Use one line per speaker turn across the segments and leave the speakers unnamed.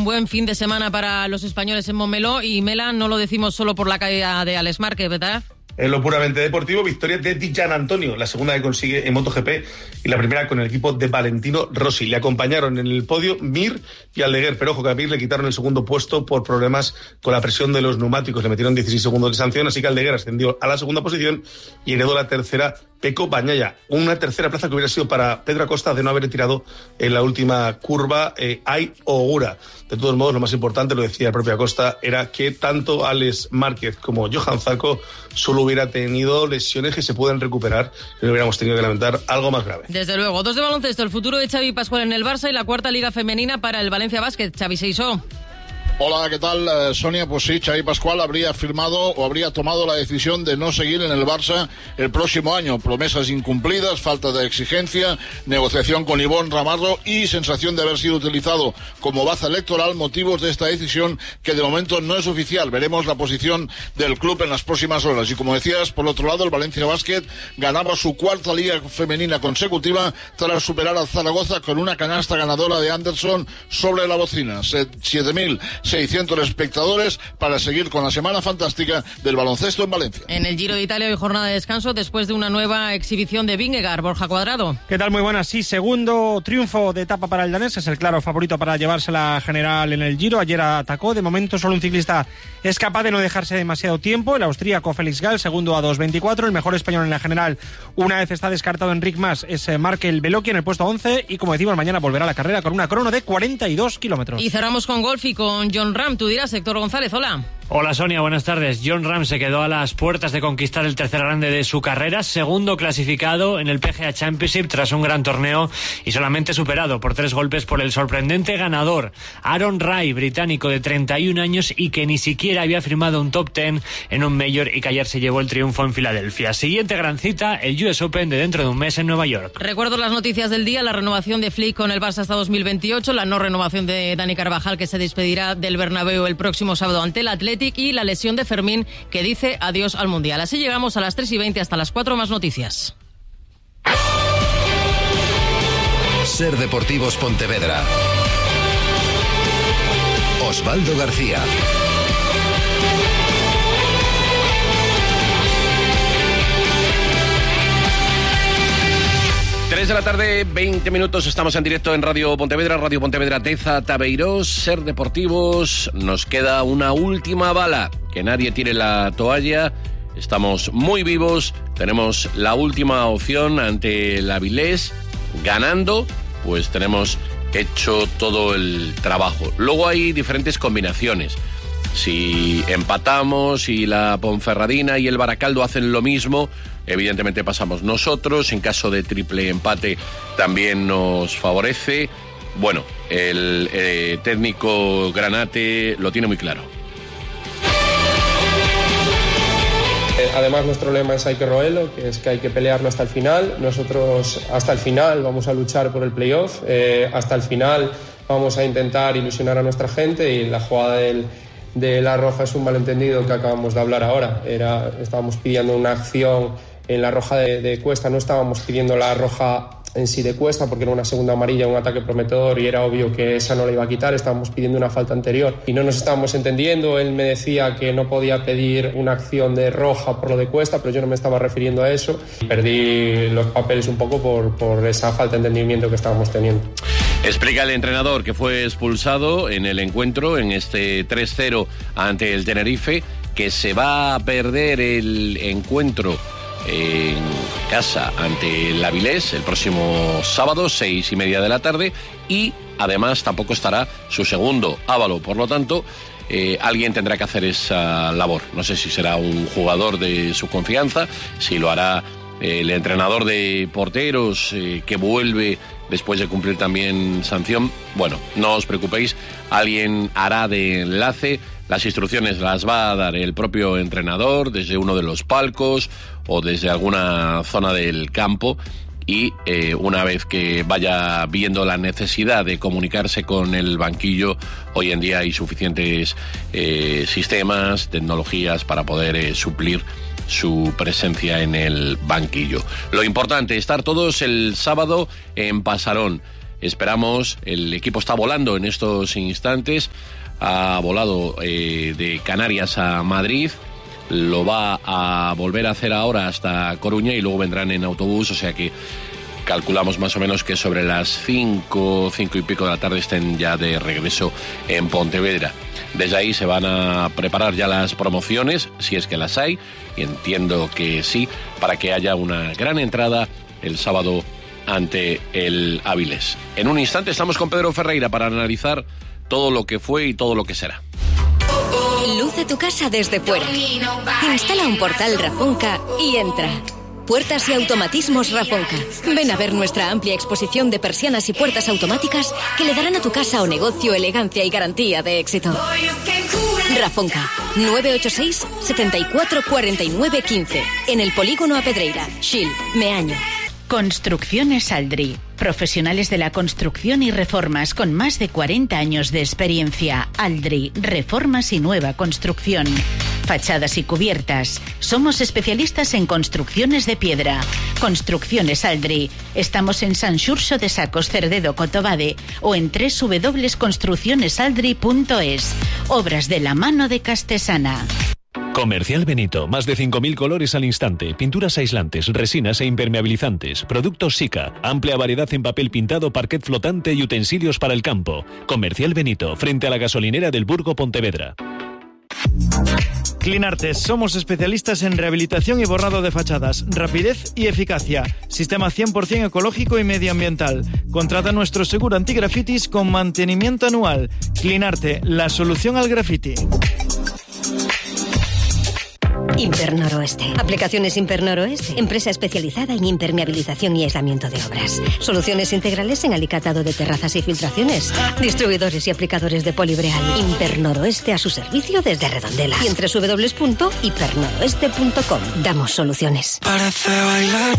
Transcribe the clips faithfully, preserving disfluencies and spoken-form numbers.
un buen fin de semana para los españoles en Montmeló y Mela, no lo decimos solo por la caída de Alex Márquez, ¿verdad?
En lo puramente deportivo, victoria de Di Gianantonio, la segunda que consigue en MotoGP y la primera con el equipo de Valentino Rossi. Le acompañaron en el podio Mir y Aldeguer, pero ojo que a Mir le quitaron el segundo puesto por problemas con la presión de los neumáticos. Le metieron dieciséis segundos de sanción, así que Aldeguer ascendió a la segunda posición y heredó la tercera Pecco Bagnaia. Una tercera plaza que hubiera sido para Pedro Acosta de no haber retirado en la última curva eh, Ai Ogura. De todos modos, lo más importante, lo decía el propio Acosta, era que tanto Alex Márquez como Johan Zarco solo hubiera tenido lesiones que se pueden recuperar y no hubiéramos tenido que lamentar algo más grave.
Desde luego. Dos de baloncesto, el futuro de Xavi Pascual en el Barça y la cuarta liga femenina para el Valencia Basket. Xavi Seixó.
Hola, ¿qué tal, eh, Sonia? Pues sí, Xavi Pascual habría firmado o habría tomado la decisión de no seguir en el Barça el próximo año. Promesas incumplidas, falta de exigencia, negociación con Ivonne Ramarro y sensación de haber sido utilizado como baza electoral, motivos de esta decisión que de momento no es oficial. Veremos la posición del club en las próximas horas. Y como decías, por otro lado, el Valencia Basket ganaba su cuarta liga femenina consecutiva tras superar al Zaragoza con una canasta ganadora de Anderson sobre la bocina. siete mil seiscientos espectadores para seguir con la semana fantástica del baloncesto en Valencia.
En el Giro de Italia hoy jornada de descanso después de una nueva exhibición de Vingegaard. Borja Cuadrado.
¿Qué tal? Muy buenas. Sí, segundo triunfo de etapa para el danés. Es el claro favorito para llevarse la general en el Giro. Ayer atacó. De momento solo un ciclista es capaz de no dejarse demasiado tiempo. El austríaco Félix Gall, segundo a dos veinticuatro. El mejor español en la general, una vez está descartado Enric Mas, es Markel Beloki en el puesto once. Y como decimos, mañana volverá a la carrera con una crono de cuarenta y dos kilómetros.
Y cerramos con golf y con Jon Rahm. Tú dirás, Héctor González, hola.
Hola Sonia, buenas tardes. Jon Rahm se quedó a las puertas de conquistar el tercer grande de su carrera, segundo clasificado en el P G A Championship tras un gran torneo y solamente superado por tres golpes por el sorprendente ganador Aaron Rai, británico de treinta y un años y que ni siquiera había firmado un top diez en un Major y que ayer se llevó el triunfo en Filadelfia. Siguiente gran cita, el U S Open de dentro de un mes en Nueva York.
Recuerdo las noticias del día, la renovación de Flick con el Barça hasta dos mil veintiocho, la no renovación de Dani Carvajal que se despedirá del Bernabéu el próximo sábado ante el Athletic y la lesión de Fermín que dice adiós al Mundial. Así llegamos a las tres y veinte hasta las cuatro, más noticias.
Ser Deportivos Pontevedra. Osvaldo García.
tres de la tarde, veinte minutos, estamos en directo en Radio Pontevedra, Radio Pontevedra Teza, Tabeirós, Ser Deportivos. Nos queda una última bala, que nadie tire la toalla, estamos muy vivos, tenemos la última opción ante el Avilés, ganando, pues tenemos hecho todo el trabajo. Luego hay diferentes combinaciones. Si empatamos y la Ponferradina y el Baracaldo hacen lo mismo, evidentemente pasamos nosotros. En caso de triple empate también nos favorece. Bueno, el eh, técnico Granate lo tiene muy claro.
Además, nuestro lema es hay que roerlo, que es que hay que pelearlo hasta el final. Nosotros hasta el final vamos a luchar por el playoff, eh, hasta el final vamos a intentar ilusionar a nuestra gente y la jugada del de La Roja es un malentendido que acabamos de hablar ahora. Era, estábamos pidiendo una acción en la roja de, de Cuesta, no estábamos pidiendo la roja en sí de Cuesta porque era una segunda amarilla, un ataque prometedor y era obvio que esa no la iba a quitar, estábamos pidiendo una falta anterior y no nos estábamos entendiendo. Él me decía que no podía pedir una acción de roja por lo de Cuesta, pero yo no me estaba refiriendo a eso. Perdí los papeles un poco por, por esa falta de entendimiento que estábamos teniendo.
Explica el entrenador que fue expulsado en el encuentro, en este tres cero ante el Tenerife, que se va a perder el encuentro en casa ante el Avilés el próximo sábado, seis y media de la tarde, y además tampoco estará su segundo Ávalo. Por lo tanto, eh, alguien tendrá que hacer esa labor. No sé si será un jugador de su confianza, si lo hará el entrenador de porteros eh, que vuelve después de cumplir también sanción. Bueno, no os preocupéis, alguien hará de enlace. Las instrucciones las va a dar el propio entrenador desde uno de los palcos o desde alguna zona del campo y eh, una vez que vaya viendo la necesidad de comunicarse con el banquillo, hoy en día hay suficientes eh, sistemas, tecnologías para poder eh, suplir su presencia en el banquillo. Lo importante, estar todos el sábado en Pasarón. esperamos, el equipo está volando en estos instantes, ha volado eh, de Canarias a Madrid, lo va a volver a hacer ahora hasta Coruña y luego vendrán en autobús, o sea que calculamos más o menos que sobre las cinco, cinco y pico de la tarde estén ya de regreso en Pontevedra. Desde ahí se van a preparar ya las promociones, si es que las hay, y entiendo que sí, para que haya una gran entrada el sábado ante el Avilés. En un instante estamos con Pedro Ferreira para analizar todo lo que fue y todo lo que será.
Luce tu casa desde fuera. Instala un portal Rafonca y entra. Puertas y automatismos Rafonca. Ven a ver nuestra amplia exposición de persianas y puertas automáticas que le darán a tu casa o negocio elegancia y garantía de éxito. Rafonca, nueve ocho seis, setenta y cuatro, cuarenta y nueve, quince. En el polígono A Pedreira, Xil, Meaño.
Construcciones Aldri. Profesionales de la construcción y reformas con más de cuarenta años de experiencia. Aldri, reformas y nueva construcción. Fachadas y cubiertas. Somos especialistas en construcciones de piedra. Construcciones Aldri. Estamos en San Xurxo de Sacos, Cerdedo, Cotobade o en doble u doble u doble u punto construcciones aldri punto es. Obras de la mano de Castesana.
Comercial Benito, más de cinco mil colores al instante, pinturas aislantes, resinas e impermeabilizantes, productos Sika, amplia variedad en papel pintado, parquet flotante y utensilios para el campo. Comercial Benito, frente a la gasolinera del Burgo Pontevedra.
Clinartes, somos especialistas en rehabilitación y borrado de fachadas, rapidez y eficacia, sistema cien por ciento ecológico y medioambiental. Contrata nuestro seguro antigrafitis con mantenimiento anual. Clinarte, la solución al grafiti.
Impernoroeste. Aplicaciones Impernoroeste. Empresa especializada en impermeabilización y aislamiento de obras. Soluciones integrales en alicatado de terrazas y filtraciones. Distribuidores y aplicadores de polibreal. Impernoroeste a su servicio desde Redondela. Y en doble u doble u doble u punto impernoroeste punto com. Damos soluciones.
Parece bailar.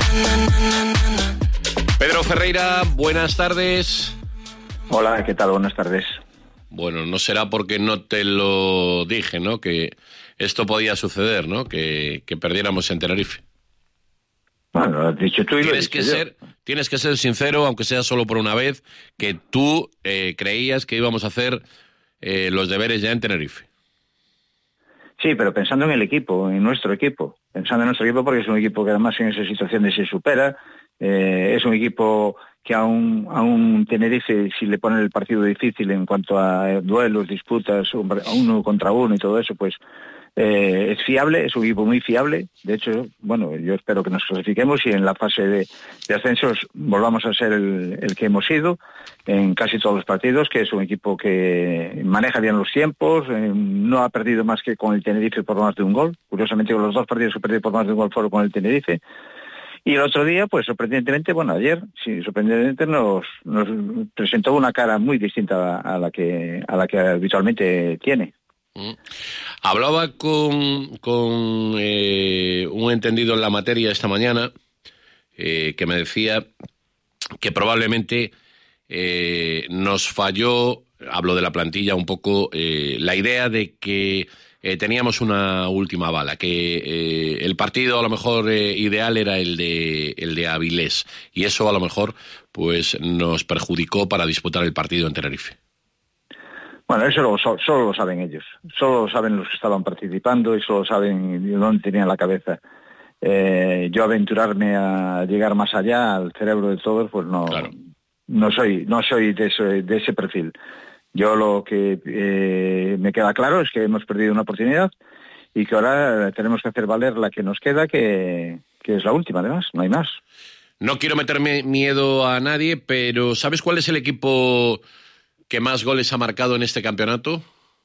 Pedro Ferreira, buenas tardes.
Hola, ¿qué tal? Buenas tardes.
Bueno, no será porque no te lo dije, ¿no? Que esto podía suceder, ¿no? Que, que perdiéramos en Tenerife.
Bueno, lo has dicho tú y
tienes
lo he
que
dicho
ser,
yo.
Tienes que ser sincero, aunque sea solo por una vez, que tú eh, creías que íbamos a hacer eh, los deberes ya en Tenerife.
Sí, pero pensando en el equipo, en nuestro equipo. Pensando en nuestro equipo porque es un equipo que además en esas situaciones se supera. Eh, es un equipo que a un, a un Tenerife, si le ponen el partido difícil en cuanto a duelos, disputas, uno contra uno y todo eso, pues eh, es fiable, es un equipo muy fiable. De hecho, bueno, yo espero que nos clasifiquemos y en la fase de, de ascensos volvamos a ser el, el que hemos sido en casi todos los partidos, que es un equipo que maneja bien los tiempos, eh, no ha perdido más que con el Tenerife por más de un gol. Curiosamente, los dos partidos que perdió por más de un gol fueron con el Tenerife. Y el otro día, pues sorprendentemente, bueno, ayer, sí, sorprendentemente nos, nos presentó una cara muy distinta a la que a la que habitualmente tiene.
Mm. Hablaba con, con eh, un entendido en la materia esta mañana eh, que me decía que probablemente eh, nos falló, hablo de la plantilla un poco, eh, la idea de que Eh, teníamos una última bala, que eh, el partido a lo mejor eh, ideal era el de el de Avilés, y eso a lo mejor pues nos perjudicó para disputar el partido en Tenerife.
Bueno, eso lo, solo lo saben ellos, solo lo saben los que estaban participando y solo saben dónde tenían la cabeza. Eh, yo aventurarme a llegar más allá al cerebro de todos, pues no, claro. no soy no soy de ese, de ese perfil. Yo lo que eh, me queda claro es que hemos perdido una oportunidad y que ahora tenemos que hacer valer la que nos queda, que, que es la última, además, no hay más.
No quiero meterme miedo a nadie, pero ¿sabes cuál es el equipo que más goles ha marcado en este campeonato?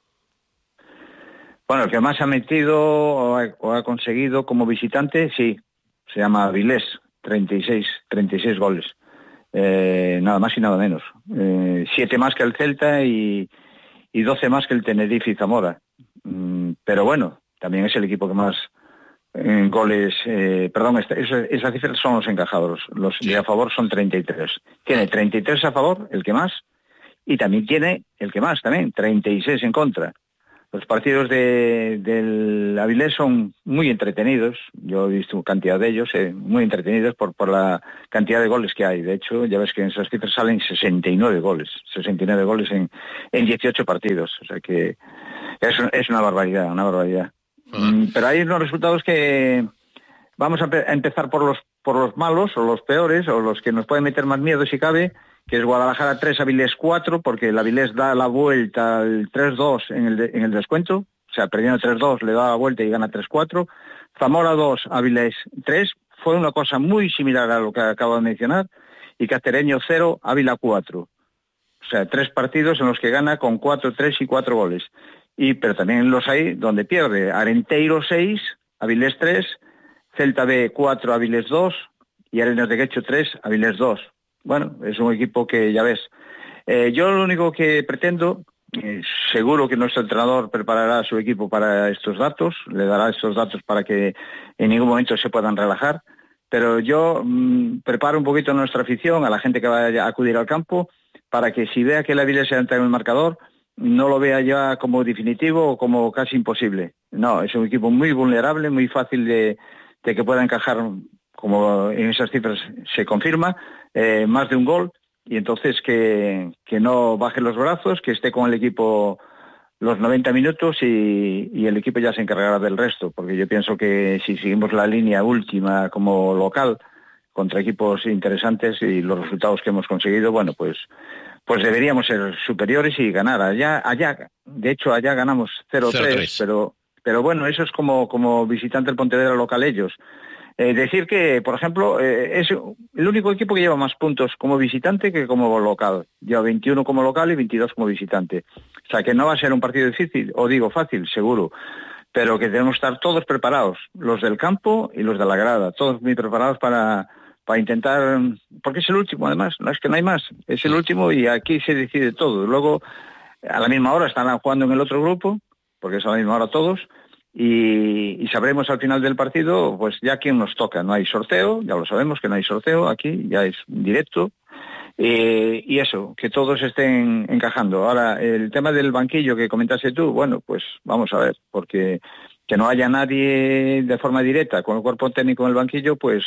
Bueno, el que más ha metido o ha, o ha conseguido como visitante, sí, se llama Avilés, treinta y seis goles. Eh, nada más y nada menos. Eh, siete más que el Celta y, y doce más que el Tenerife y Zamora. Mm, pero bueno, también es el equipo que más eh, goles... Eh, perdón, esta, esa, esas cifras son los encajados. Los sí. de a favor son treinta y tres. Tiene treinta y tres a favor, el que más, y también tiene el que más, también, treinta y seis en contra. Los partidos de, del Avilés son muy entretenidos, yo he visto cantidad de ellos, eh, muy entretenidos por, por la cantidad de goles que hay. De hecho, ya ves que en esas cifras salen sesenta y nueve goles, sesenta y nueve goles en, en dieciocho partidos, o sea que es, es una barbaridad, una barbaridad. Uh-huh. Pero hay unos resultados que vamos a, pe- a empezar por los, por los malos, o los peores, o los que nos pueden meter más miedo si cabe, que es Guadalajara tres, Avilés cuatro, porque el Avilés da la vuelta al tres dos en el, de, en el descuento, o sea, perdiendo tres dos, le da la vuelta y gana tres cuatro. Zamora dos, Avilés tres, fue una cosa muy similar a lo que acabo de mencionar, y Cacereño cero, Ávila cuatro. O sea, tres partidos en los que gana con cuatro tres y cuatro goles. Y, pero también los hay donde pierde. Arenteiro seis, Avilés tres, Celta B cuatro, Avilés dos, y Arenas de Guecho tres, Avilés dos. Bueno, es un equipo que ya ves. Eh, yo lo único que pretendo, eh, seguro que nuestro entrenador preparará a su equipo para estos datos, le dará estos datos para que en ningún momento se puedan relajar, pero yo mmm, preparo un poquito a nuestra afición, a la gente que vaya a acudir al campo, para que si vea que el Avilés se entra en el marcador, no lo vea ya como definitivo o como casi imposible. No, es un equipo muy vulnerable, muy fácil de, de que pueda encajar, como en esas cifras se confirma, eh, más de un gol, y entonces que, que no baje los brazos, que esté con el equipo los noventa minutos y, y el equipo ya se encargará del resto, porque yo pienso que si seguimos la línea última como local, contra equipos interesantes y los resultados que hemos conseguido, bueno, pues pues deberíamos ser superiores y ganar. Allá, allá, de hecho allá ganamos cero tres, pero, pero bueno, eso es como, como visitante del Pontevedra local ellos. Eh, decir que, por ejemplo, eh, es el único equipo que lleva más puntos como visitante que como local. Lleva veintiuno como local y veintidós como visitante. O sea, que no va a ser un partido difícil, o digo fácil, seguro, pero que debemos estar todos preparados, los del campo y los de la grada, todos muy preparados para, para intentar, porque es el último además, no es que no hay más, es el último y aquí se decide todo. Luego, a la misma hora estarán jugando en el otro grupo, porque es a la misma hora todos, Y, y sabremos al final del partido pues ya quién nos toca. No hay sorteo, ya lo sabemos que no hay sorteo aquí, ya es directo, eh, y eso, que todos estén encajando. Ahora, el tema del banquillo que comentaste tú, bueno, pues vamos a ver, porque que no haya nadie de forma directa con el cuerpo técnico en el banquillo, pues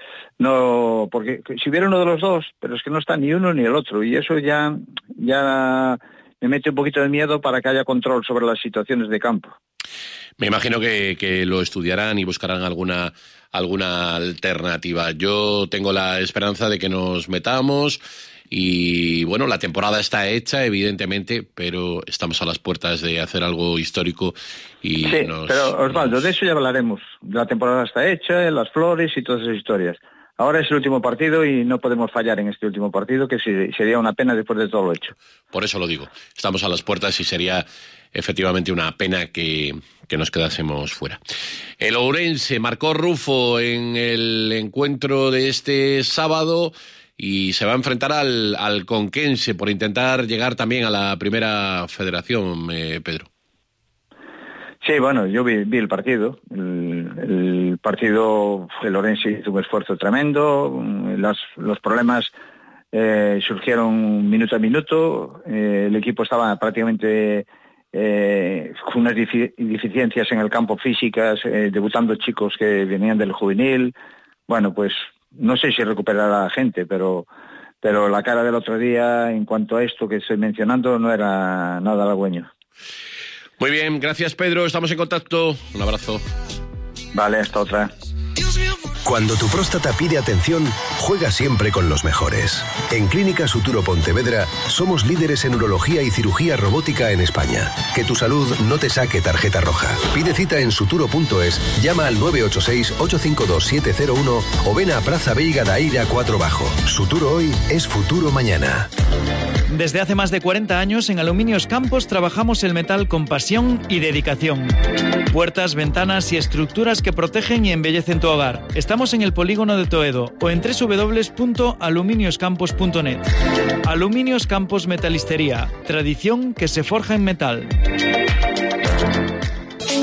no, porque si hubiera uno de los dos, pero es que no está ni uno ni el otro, y eso ya, ya me mete un poquito de miedo para que haya control sobre las situaciones de campo.
Me imagino que, que lo estudiarán y buscarán alguna alguna alternativa. Yo tengo la esperanza de que nos metamos y, bueno, la temporada está hecha, evidentemente, pero estamos a las puertas de hacer algo histórico. Y
sí,
nos,
pero Osvaldo, nos... de eso ya hablaremos. La temporada está hecha, las flores y todas esas historias. Ahora es el último partido y no podemos fallar en este último partido, que sería una pena después de todo lo hecho.
Por eso lo digo. Estamos a las puertas y sería efectivamente una pena que, que nos quedásemos fuera. El Ourense marcó Rufo en el encuentro de este sábado y se va a enfrentar al, al Conquense por intentar llegar también a la primera federación, eh, Pedro.
Sí, bueno, yo vi, vi el partido. El, el partido, el Ourense hizo un esfuerzo tremendo. Las, los problemas eh, surgieron minuto a minuto. Eh, el equipo estaba prácticamente eh, con unas deficiencias en el campo físicas, eh, debutando chicos que venían del juvenil. Bueno, pues no sé si recuperará la gente, pero, pero la cara del otro día en cuanto a esto que estoy mencionando no era nada halagüeño.
Muy bien, gracias Pedro, estamos en contacto. Un abrazo.
Vale, hasta otra.
Cuando tu próstata pide atención, juega siempre con los mejores. En Clínica Suturo Pontevedra somos líderes en urología y cirugía robótica en España. Que tu salud no te saque tarjeta roja. Pide cita en suturo punto es, llama al nueve ocho seis, ocho cinco dos, siete cero uno o ven a Praza Veiga da Eira cuatro Bajo. Suturo hoy es futuro mañana.
Desde hace más de cuarenta años en Aluminios Campos trabajamos el metal con pasión y dedicación. Puertas, ventanas y estructuras que protegen y embellecen tu hogar. Estamos en el polígono de Toedo o en doble u doble u doble u punto aluminios campos punto net. Aluminios Campos Metalistería, tradición que se forja en metal.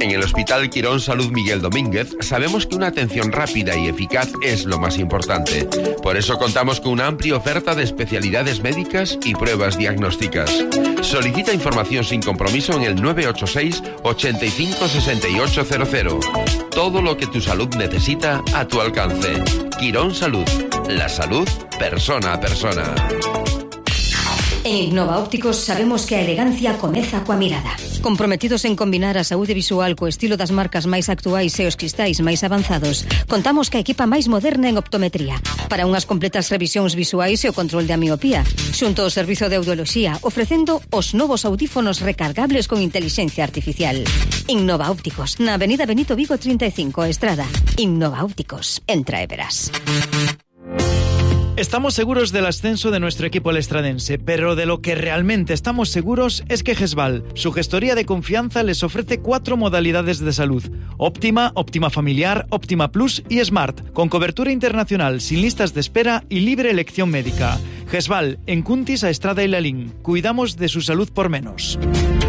En el Hospital Quirón Salud Miguel Domínguez sabemos que una atención rápida y eficaz es lo más importante. Por eso contamos con una amplia oferta de especialidades médicas y pruebas diagnósticas. Solicita información sin compromiso en el nueve ocho seis, ochenta y cinco, sesenta y ocho cero cero. Todo lo que tu salud necesita a tu alcance. Quirón Salud. La salud persona a persona.
En Innova Ópticos sabemos que a elegancia comeza coa mirada. Comprometidos en combinar a saúde visual co estilo das marcas máis actuais e os cristais máis avanzados, contamos ca equipa máis moderna en optometría para unhas completas revisións visuais e o control da miopía, xunto ao servizo de audioloxía, ofrecendo os novos audífonos recargables con inteligencia artificial. Innova Ópticos, na Avenida Benito Vigo treinta y cinco, Estrada. Innova Ópticos, entra e verás.
Estamos seguros del ascenso de nuestro equipo el estradense, pero de lo que realmente estamos seguros es que Gesval, su gestoría de confianza, les ofrece cuatro modalidades de salud: Óptima, Óptima Familiar, Óptima Plus y Smart, con cobertura internacional, sin listas de espera y libre elección médica. Gesval, en Cuntis, a Estrada y Lalín. Cuidamos de su salud por menos.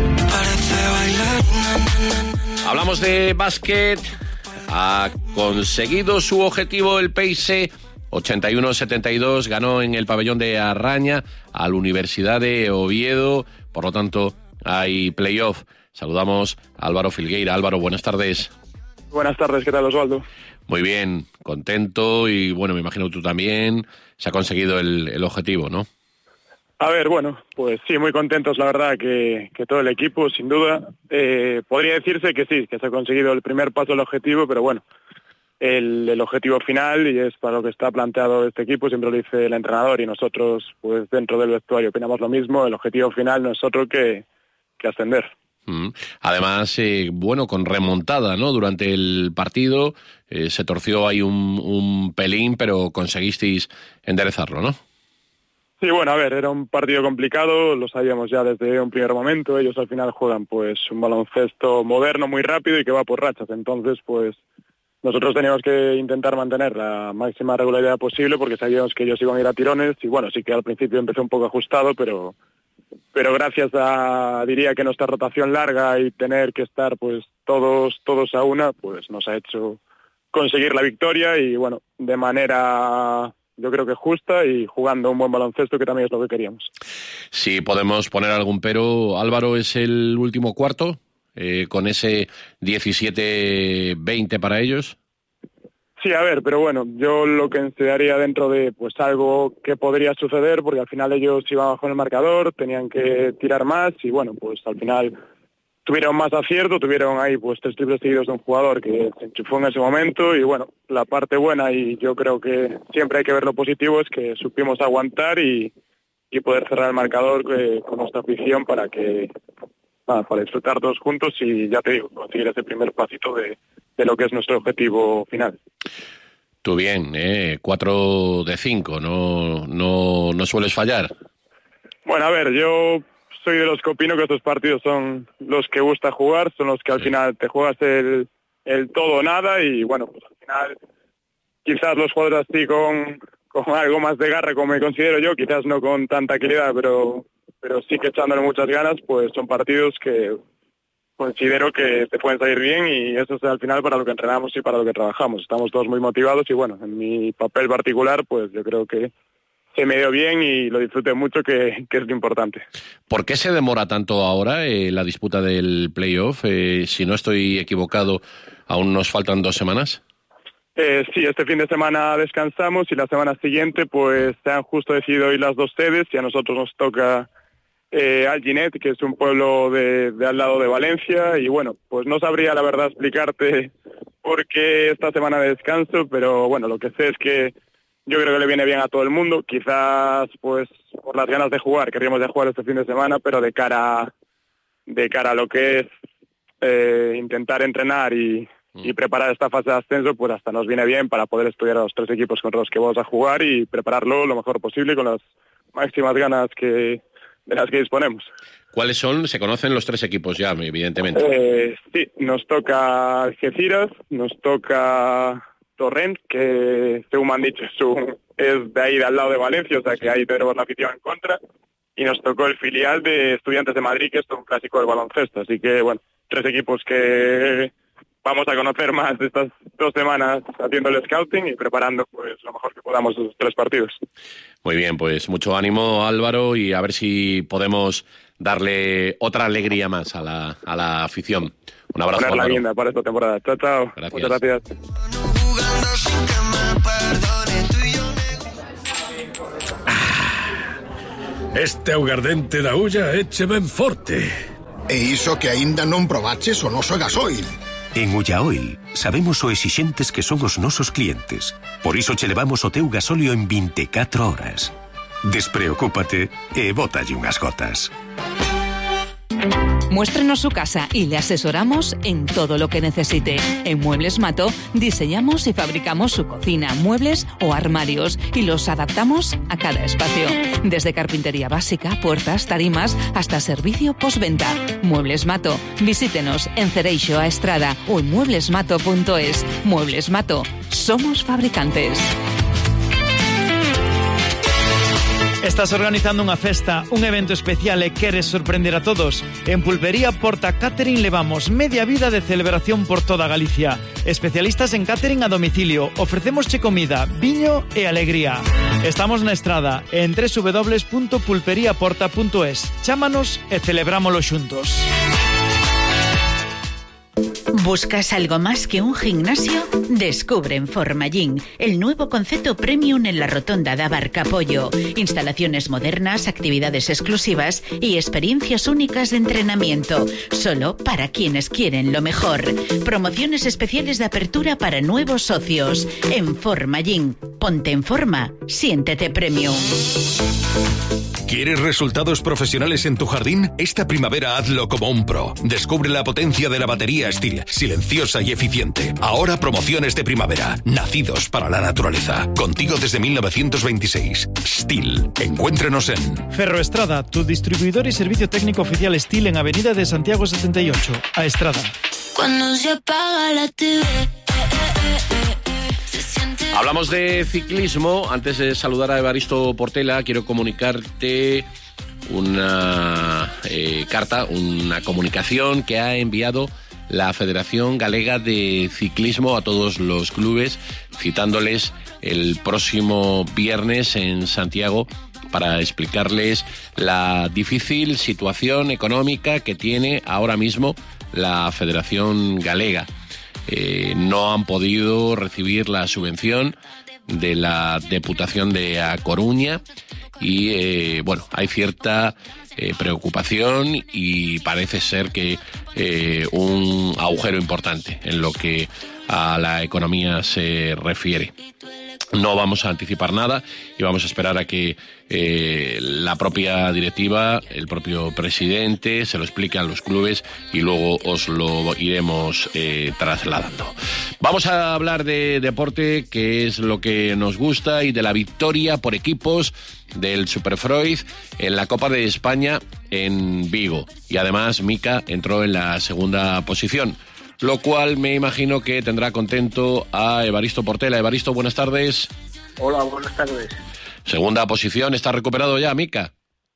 Hablamos de básquet. Ha conseguido su objetivo el P S E. ochenta y uno a setenta y dos, ganó en el pabellón de Arraña a la Universidad de Oviedo, por lo tanto hay playoff. Saludamos a Álvaro Filgueira. Álvaro, buenas tardes.
Buenas tardes, ¿qué tal, Osvaldo?
Muy bien, contento y bueno, me imagino tú también. Se ha conseguido el, el objetivo, ¿no?
A ver, bueno, pues sí, muy contentos, la verdad, que, que todo el equipo, sin duda. Eh, podría decirse que sí, que se ha conseguido el primer paso del objetivo, pero bueno, El, el objetivo final, y es para lo que está planteado este equipo, siempre lo dice el entrenador y nosotros pues dentro del vestuario opinamos lo mismo, el objetivo final no es otro que, que ascender.
Mm. Además, eh, bueno, con remontada, ¿no? Durante el partido eh, se torció ahí un, un pelín, pero conseguisteis enderezarlo, ¿no?
Sí, bueno, a ver, era un partido complicado, lo sabíamos ya desde un primer momento, ellos al final juegan pues un baloncesto moderno, muy rápido y que va por rachas, entonces pues nosotros teníamos que intentar mantener la máxima regularidad posible porque sabíamos que ellos iban a ir a tirones y bueno, sí que al principio empezó un poco ajustado, pero pero gracias a, diría que nuestra rotación larga y tener que estar pues todos todos a una, pues nos ha hecho conseguir la victoria y bueno, de manera yo creo que justa y jugando un buen baloncesto que también es lo que queríamos.
Si podemos poner algún pero, Álvaro, es el último cuarto. Eh, con ese diecisiete veinte para ellos.
Sí, a ver, pero bueno, yo lo que enseñaría dentro de pues algo que podría suceder, porque al final ellos iban bajo el marcador, tenían que tirar más y bueno, pues al final tuvieron más acierto, tuvieron ahí pues tres triples seguidos de un jugador que se enchufó en ese momento y bueno, la parte buena y yo creo que siempre hay que ver lo positivo es que supimos aguantar y, y poder cerrar el marcador eh, con nuestra afición para que Ah, para disfrutar todos juntos y ya te digo, conseguir ese primer pasito de, de lo que es nuestro objetivo final.
Tú bien, ¿eh? cuatro de cinco, no, no, no sueles fallar.
Bueno, a ver, yo soy de los que opino que estos partidos son los que gusta jugar, son los que al final te juegas el, el todo o nada y bueno, pues al final quizás los jugadores así con, con algo más de garra como me considero yo, quizás no con tanta calidad, pero... pero sí que echándole muchas ganas, pues son partidos que considero que te pueden salir bien y eso es al final para lo que entrenamos y para lo que trabajamos. Estamos todos muy motivados y bueno, en mi papel particular, pues yo creo que se me dio bien y lo disfruté mucho, que, que es lo importante.
¿Por qué se demora tanto ahora eh, la disputa del playoff? Eh, si no estoy equivocado, aún nos faltan dos semanas.
Eh, sí, este fin de semana descansamos y la semana siguiente pues se han justo decidido hoy las dos sedes y a nosotros nos toca eh, Alginet, que es un pueblo de, de al lado de Valencia y bueno, pues no sabría la verdad explicarte por qué esta semana de descanso, pero bueno, lo que sé es que yo creo que le viene bien a todo el mundo, quizás pues por las ganas de jugar, querríamos de jugar este fin de semana, pero de cara, de cara a lo que es eh, intentar entrenar y y preparar esta fase de ascenso, pues hasta nos viene bien para poder estudiar a los tres equipos contra los que vamos a jugar y prepararlo lo mejor posible con las máximas ganas que de las que disponemos.
¿Cuáles son? Se conocen los tres equipos ya, evidentemente.
Eh, sí, nos toca Algeciras, nos toca Torrent, que según me han dicho es, un, es de ahí, de al lado de Valencia, o sea que ahí tenemos la afición en contra. y nos tocó el filial de Estudiantes de Madrid, que es un clásico del baloncesto. Así que, bueno, tres equipos que vamos a conocer más de estas dos semanas haciendo el scouting y preparando pues lo mejor que podamos esos tres partidos.
Muy bien, pues mucho ánimo, Álvaro, y a ver si podemos darle otra alegría más a la, a la afición. Un abrazo,
Poner la
Álvaro.
guinda para esta temporada. Chao, chao.
Gracias.
Muchas gracias.
Este augardente da olla eche ben forte.
E iso que aínda non probaches o noso gasoil.
En Ullaoil sabemos o exixentes que son os nosos clientes. Por iso che levamos o teu gasóleo en vinte e catro horas. Despreocúpate e bótalle unhas gotas.
Muéstrenos su casa y le asesoramos en todo lo que necesite. En Muebles Mato diseñamos y fabricamos su cocina, muebles o armarios y los adaptamos a cada espacio. Desde carpintería básica, puertas, tarimas, hasta servicio postventa. Muebles Mato. Visítenos en Cereixo a Estrada o en mueblesmato punto es. Muebles Mato. Somos fabricantes.
Estás organizando unha festa, un evento especial e queres sorprender a todos? En Pulpería Porta Catering levamos media vida de celebración por toda Galicia. Especialistas en catering a domicilio. Ofrecemosche comida, viño e alegría. Estamos na Estrada, en doble u doble u doble u punto pulpería porta punto es. Chámanos e celebrámolo xuntos.
¿Buscas algo más que un gimnasio? Descubre en Formagym el nuevo concepto premium en la rotonda de Abarcapollo. Instalaciones modernas, actividades exclusivas y experiencias únicas de entrenamiento. Solo para quienes quieren lo mejor. Promociones especiales de apertura para nuevos socios. En Formagym. Ponte en forma. Siéntete premium.
¿Quieres resultados profesionales en tu jardín? Esta primavera hazlo como un pro. Descubre la potencia de la batería Stihl, silenciosa y eficiente. Ahora promociones de primavera, nacidos para la naturaleza. Contigo desde mil novecientos veintiséis. Stihl. Encuéntrenos en
Ferroestrada, tu distribuidor y servicio técnico oficial Stihl en Avenida de Santiago setenta y ocho, a Estrada.
Cuando se apaga la T V.
Hablamos de ciclismo. Antes de saludar a Evaristo Portela, quiero comunicarte una eh, carta, una comunicación que ha enviado la Federación Galega de Ciclismo a todos los clubes, citándoles el próximo viernes en Santiago para explicarles la difícil situación económica que tiene ahora mismo la Federación Galega. Eh, no han podido recibir la subvención de la Deputación de A Coruña y eh, bueno, hay cierta eh, preocupación y parece ser que eh, un agujero importante en lo que a la economía se refiere. No vamos a anticipar nada y vamos a esperar a que eh, la propia directiva, el propio presidente, se lo explique a los clubes y luego os lo iremos eh, trasladando. Vamos a hablar de deporte, que es lo que nos gusta, y de la victoria por equipos del Superfreud en la Copa de España en Vigo. Y además Mika entró en la segunda posición, lo cual me imagino que tendrá contento a Evaristo Portela. Evaristo, buenas tardes.
Hola, buenas tardes.
Segunda posición, ¿está recuperado ya, Mika?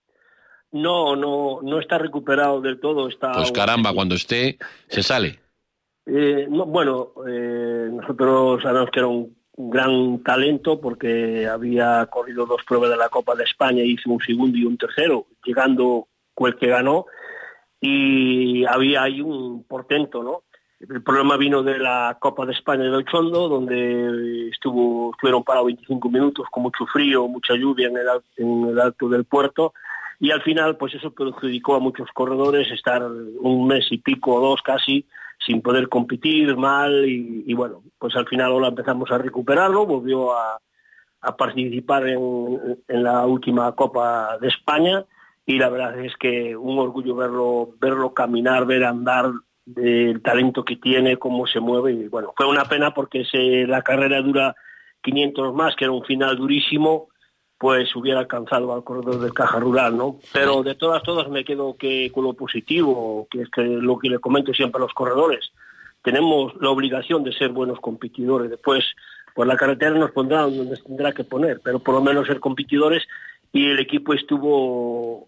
No, no, no está recuperado del todo. Está
pues caramba, cuando esté, se sale.
Eh, no, bueno, eh, nosotros sabemos que era un gran talento porque había corrido dos pruebas de la Copa de España, hizo un segundo y un tercero, llegando el que ganó, y había ahí un portento, ¿no? El problema vino de la Copa de España de Ochondo, donde estuvo, estuvieron parados veinticinco minutos con mucho frío, mucha lluvia en el, en el alto del puerto, y al final pues eso perjudicó a muchos corredores estar un mes y pico o dos casi sin poder competir mal, y, y bueno, pues al final ahora empezamos a recuperarlo, volvió a, a participar en, en la última Copa de España, y la verdad es que un orgullo verlo, verlo caminar, ver andar, del talento que tiene, cómo se mueve, y bueno, fue una pena porque se, la carrera dura quinientos más, que era un final durísimo, pues hubiera alcanzado al corredor del Caja Rural, ¿no? Pero de todas, todas me quedo que con lo positivo, que es que lo que le comento siempre a los corredores, tenemos la obligación de ser buenos competidores, después pues la carretera nos pondrá donde tendrá que poner, pero por lo menos ser competidores, y el equipo estuvo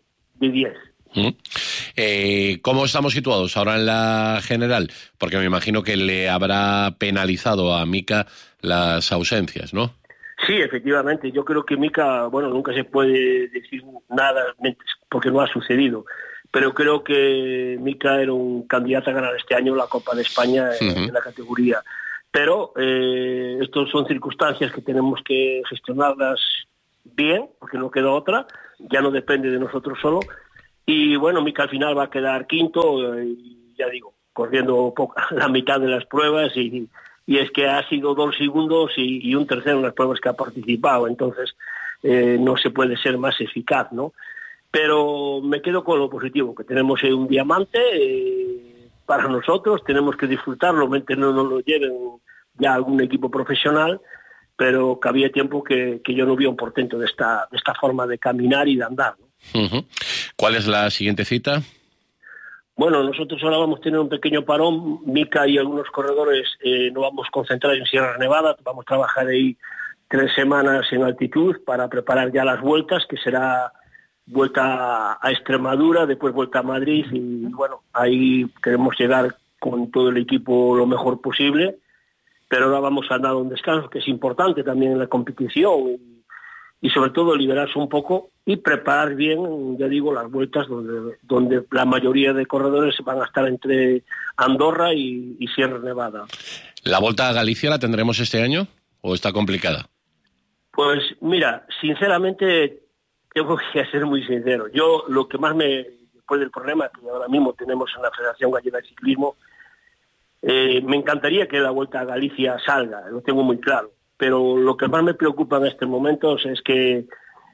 de diez.
¿Mm? Eh, ¿Cómo estamos situados ahora en la general? Porque me imagino que le habrá penalizado a Mika las ausencias, ¿no?
Sí, efectivamente. Yo creo que Mika, bueno, nunca se puede decir nada porque no ha sucedido, pero creo que Mika era un candidato a ganar este año la Copa de España en, uh-huh. en la categoría. Pero eh, estas son circunstancias que tenemos que gestionarlas bien, porque no queda otra, ya no depende de nosotros solo. Y bueno, Mika al final va a quedar quinto, eh, y ya digo, corriendo poca, la mitad de las pruebas, y, y es que ha sido dos segundos y, y un tercero en las pruebas que ha participado, entonces eh, no se puede ser más eficaz, ¿no? Pero me quedo con lo positivo, que tenemos eh, un diamante eh, para nosotros, tenemos que disfrutarlo, mientras no nos lo lleven ya algún equipo profesional, pero que había tiempo que, que yo no vi un portento de esta, de esta forma de caminar y de andar, ¿no?
Uh-huh. ¿Cuál es la siguiente cita?
Bueno, nosotros ahora vamos a tener un pequeño parón. Mika y algunos corredores eh, nos vamos a concentrar en Sierra Nevada, vamos a trabajar ahí tres semanas en altitud para preparar ya las vueltas, que será vuelta a Extremadura, después vuelta a Madrid, y bueno, ahí queremos llegar con todo el equipo lo mejor posible, pero ahora vamos a dar un descanso, que es importante también en la competición, y, y sobre todo liberarse un poco y preparar bien, ya digo, las vueltas donde, donde la mayoría de corredores van a estar entre Andorra y, y Sierra Nevada.
¿La Volta a Galicia la tendremos este año o está complicada?
Pues mira, sinceramente tengo que ser muy sincero. Yo lo que más me, después del problema que ahora mismo tenemos en la Federación Gallega de Ciclismo, eh, me encantaría que la Vuelta a Galicia salga, lo tengo muy claro. Pero lo que más me preocupa en estos momentos es que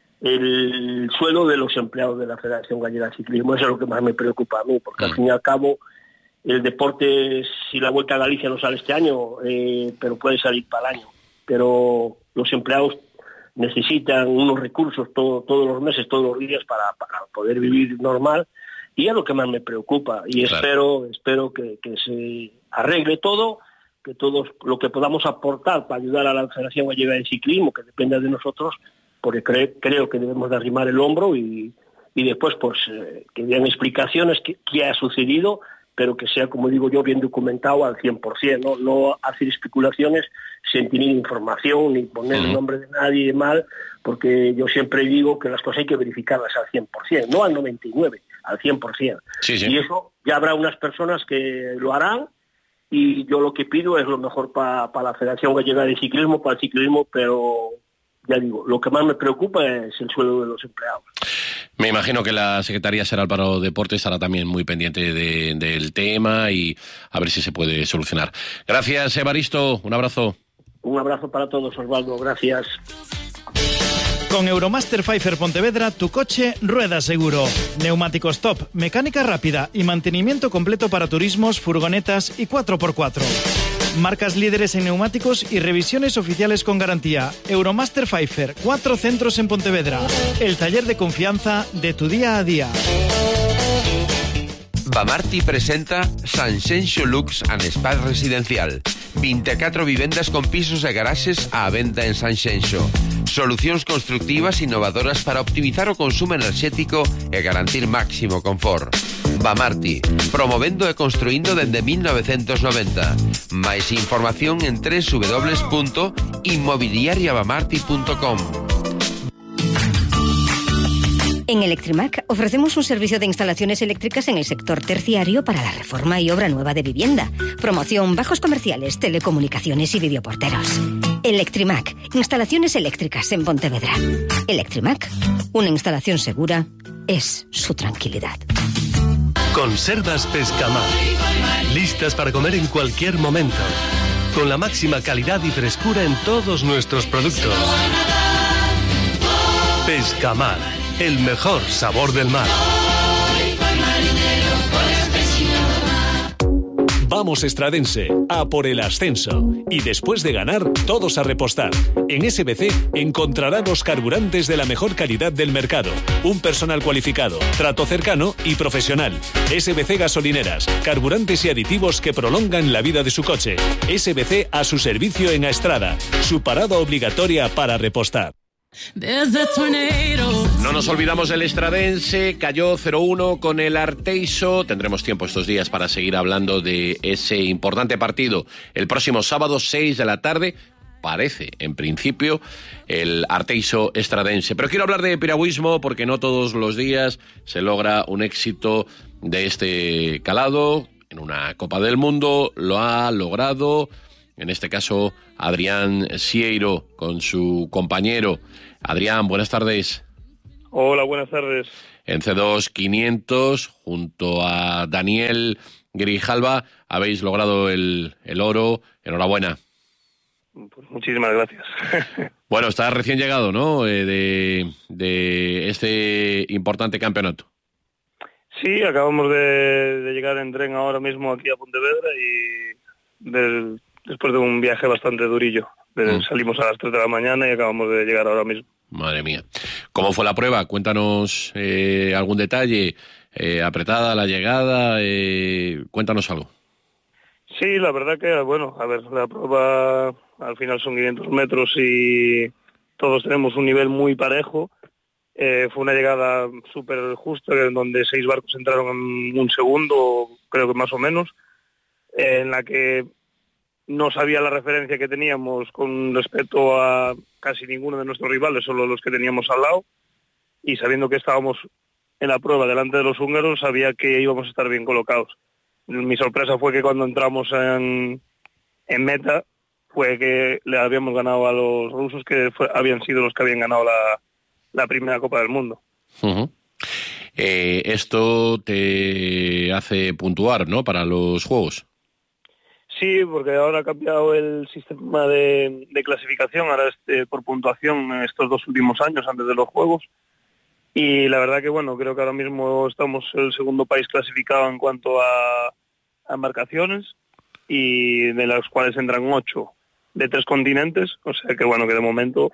el sueldo de los empleados de la Federación Gallega de Ciclismo, eso es lo que más me preocupa a mí, porque al fin y al cabo el deporte, si la Vuelta a Galicia no sale este año, eh, pero puede salir para el año. Pero los empleados necesitan unos recursos todo, todos los meses, todos los días para, para poder vivir normal, y es lo que más me preocupa. Y claro, espero, espero que, que se arregle todo, que todos lo que podamos aportar para ayudar a la Federación Gallega de Ciclismo, que dependa de nosotros, porque cre, creo que debemos de arrimar el hombro y, y después pues eh, que den explicaciones que, que ha sucedido, pero que sea, como digo yo, bien documentado al cien por ciento, no, no hacer especulaciones sin tener información ni poner uh-huh. el nombre de nadie mal, porque yo siempre digo que las cosas hay que verificarlas al cien por ciento, no al noventa y nueve por ciento, al cien por ciento. Sí, sí. Y eso ya habrá unas personas que lo harán, y yo lo que pido es lo mejor para pa la Federación Gallega de Ciclismo, para el ciclismo, pero ya digo, lo que más me preocupa es el sueldo de los empleados.
Me imagino que la Secretaría Xeral para o Deporte estará también muy pendiente de, del tema y a ver si se puede solucionar. Gracias, Evaristo, un abrazo.
Un abrazo para todos, Osvaldo, gracias.
Con Euromaster Pfeiffer Pontevedra, tu coche rueda seguro. Neumáticos top, mecánica rápida y mantenimiento completo para turismos, furgonetas y cuatro por cuatro. Marcas líderes en neumáticos y revisiones oficiales con garantía. Euromaster Pfeiffer, cuatro centros en Pontevedra. El taller de confianza de tu día a día.
Bamarti presenta Sanxenxo Lux and Spa Residencial. veinticuatro vivendas con pisos e garaxes á venda en Sanxenxo. Solucións constructivas innovadoras para optimizar o consumo enerxético e garantir máximo confort. Bamarti, promovendo e construindo dende mil novecentos noventa. Máis información en doble u doble u doble u punto inmobiliaria bamarti punto com.
En Electrimac ofrecemos un servicio de instalaciones eléctricas en el sector terciario para la reforma y obra nueva de vivienda, promoción, bajos comerciales, telecomunicaciones y videoporteros. Electrimac, instalaciones eléctricas en Pontevedra. Electrimac, una instalación segura es su tranquilidad.
Conservas Pescamar, listas para comer en cualquier momento, con la máxima calidad y frescura en todos nuestros productos. Pescamar, el mejor sabor del mar.
Vamos Estradense, a por el ascenso. Y después de ganar, todos a repostar. En S B C encontrarán los carburantes de la mejor calidad del mercado. Un personal cualificado, trato cercano y profesional. S B C Gasolineras, carburantes y aditivos que prolongan la vida de su coche. S B C a su servicio en Aestrada, su parada obligatoria para repostar.
There's a tornado
No nos olvidamos del Estradense, cayó cero uno con el Arteixo. Tendremos tiempo estos días para seguir hablando de ese importante partido. El próximo sábado, seis de la tarde, parece, en principio, el Arteixo Estradense. Pero quiero hablar de piragüismo porque no todos los días se logra un éxito de este calado. En una Copa del Mundo lo ha logrado, en este caso, Adrián Sieiro con su compañero. Adrián, buenas tardes.
Hola, buenas tardes.
En C dos quinientos, junto a Daniel Grijalva, habéis logrado el, el oro. Enhorabuena.
Pues muchísimas gracias.
Bueno, estás recién llegado, ¿no?, eh, de, de este importante campeonato.
Sí, acabamos de, de llegar en tren ahora mismo aquí a Pontevedra y de, después de un viaje bastante durillo. De, mm. Salimos a las tres de la mañana y acabamos de llegar ahora mismo.
Madre mía. ¿Cómo fue la prueba? Cuéntanos eh, algún detalle. Eh, apretada la llegada, eh, cuéntanos algo.
Sí, la verdad que, bueno, a ver, la prueba al final son quinientos metros y todos tenemos un nivel muy parejo. Eh, fue una llegada súper justa, en donde seis barcos entraron en un segundo, creo que más o menos, eh, en la que no sabía la referencia que teníamos con respecto a casi ninguno de nuestros rivales, solo los que teníamos al lado, y sabiendo que estábamos en la prueba delante de los húngaros, sabía que íbamos a estar bien colocados. Mi sorpresa fue que cuando entramos en, en meta, fue que le habíamos ganado a los rusos, que fue, habían sido los que habían ganado la, la primera Copa del Mundo.
Uh-huh. Eh, esto te hace puntuar, ¿no?, para los Juegos.
Sí, porque ahora ha cambiado el sistema de, de clasificación, ahora es eh, por puntuación estos dos últimos años antes de los Juegos. Y la verdad que, bueno, creo que ahora mismo estamos el segundo país clasificado en cuanto a, a embarcaciones, y de las cuales entran ocho de tres continentes. O sea que, bueno, que de momento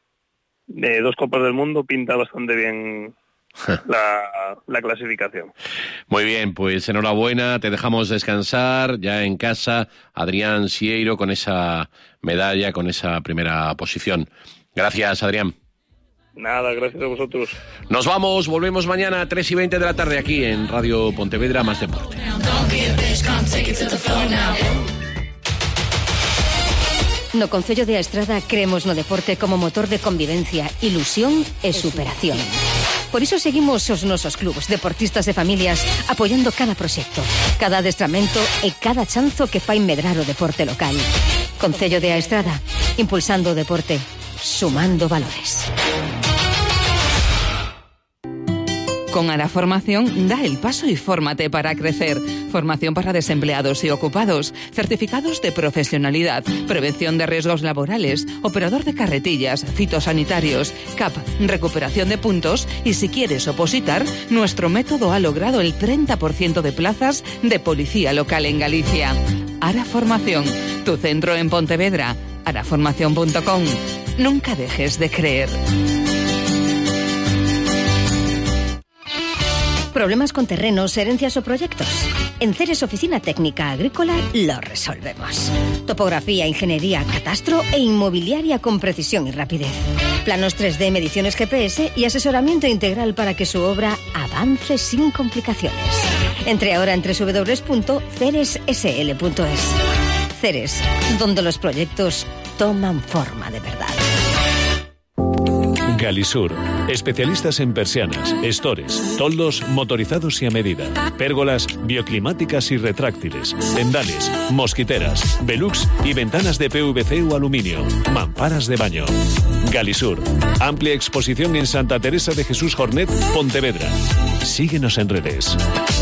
de dos Copas del Mundo pinta bastante bien la, la clasificación.
Muy bien, pues enhorabuena, te dejamos descansar ya en casa. Adrián Sieiro con esa medalla, con esa primera posición. Gracias, Adrián.
Nada, gracias a vosotros.
Nos vamos, volvemos mañana a tres y veinte de la tarde aquí en Radio Pontevedra, Más Deporte.
No Concello de Aestrada creemos no deporte como motor de convivencia, ilusión e superación. Por iso seguimos os nosos clubs, deportistas e familias, apoiando cada proxecto, cada adestramento e cada chanzo que fai medrar o deporte local. Concello de Aestrada, impulsando o deporte, sumando valores.
Con Ara Formación, da el paso y fórmate para crecer. Formación para desempleados y ocupados, certificados de profesionalidad, prevención de riesgos laborales, operador de carretillas, fitosanitarios, C A P, recuperación de puntos y, si quieres opositar, nuestro método ha logrado el treinta por ciento de plazas de policía local en Galicia. Ara Formación, tu centro en Pontevedra. ara formación punto com. Nunca dejes de creer.
¿Problemas con terrenos, herencias o proyectos? En Ceres Oficina Técnica Agrícola lo resolvemos. Topografía, ingeniería, catastro e inmobiliaria con precisión y rapidez. Planos tres D, mediciones G P S y asesoramiento integral para que su obra avance sin complicaciones. Entre ahora en doble u doble u doble u punto ceres s l punto es. Ceres, donde los proyectos toman forma de verdad.
Galisur, especialistas en persianas, estores, toldos motorizados y a medida, pérgolas bioclimáticas y retráctiles, tendales, mosquiteras, velux y ventanas de P V C o aluminio, mamparas de baño. Galisur, amplia exposición en Santa Teresa de Jesús Jornet, Pontevedra. Síguenos en redes.